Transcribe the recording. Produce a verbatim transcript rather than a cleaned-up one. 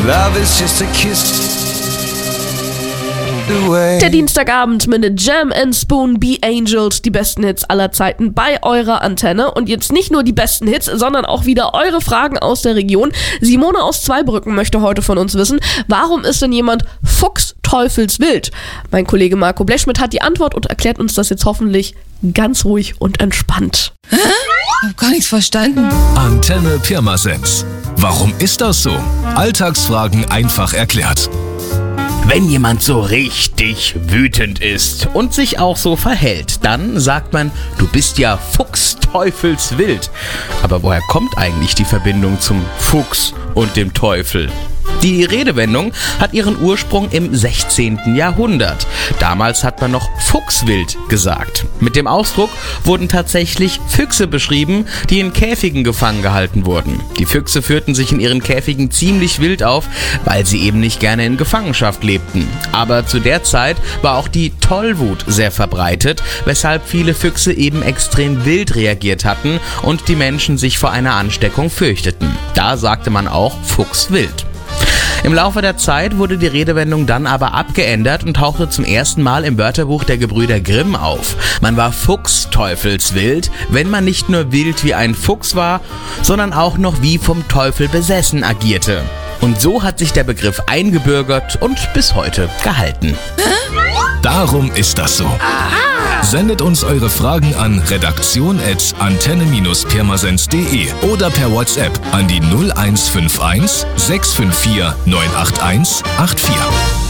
Love is just a kiss. Der Dienstagabend mit Jam and Spoon, Be Angels, die besten Hits aller Zeiten bei eurer Antenne. Und jetzt nicht nur die besten Hits, sondern auch wieder eure Fragen aus der Region. Simone aus Zweibrücken möchte heute von uns wissen, warum ist denn jemand fuchsteufelswild? Mein Kollege Marco Blechschmidt hat die Antwort und erklärt uns das jetzt hoffentlich ganz ruhig und entspannt. Hä? Ich hab gar nichts verstanden. Antenne Pirmasens. Warum ist das so? Alltagsfragen einfach erklärt. Wenn jemand so richtig wütend ist und sich auch so verhält, dann sagt man, du bist ja fuchsteufelswild. Aber woher kommt eigentlich die Verbindung zum Fuchs und dem Teufel? Die Redewendung hat ihren Ursprung im sechzehnten Jahrhundert. Damals hat man noch Fuchswild gesagt. Mit dem Ausdruck wurden tatsächlich Füchse beschrieben, die in Käfigen gefangen gehalten wurden. Die Füchse führten sich in ihren Käfigen ziemlich wild auf, weil sie eben nicht gerne in Gefangenschaft lebten. Aber zu der Zeit war auch die Tollwut sehr verbreitet, weshalb viele Füchse eben extrem wild reagiert hatten und die Menschen sich vor einer Ansteckung fürchteten. Da sagte man auch Fuchswild. Im Laufe der Zeit wurde die Redewendung dann aber abgeändert und tauchte zum ersten Mal im Wörterbuch der Gebrüder Grimm auf. Man war fuchsteufelswild, wenn man nicht nur wild wie ein Fuchs war, sondern auch noch wie vom Teufel besessen agierte. Und so hat sich der Begriff eingebürgert und bis heute gehalten. Darum ist das so. Sendet uns eure Fragen an redaktion at antenne Bindestrich pirmasens punkt de oder per WhatsApp an die null eins fünf eins sechs fünf vier neun acht eins acht vier.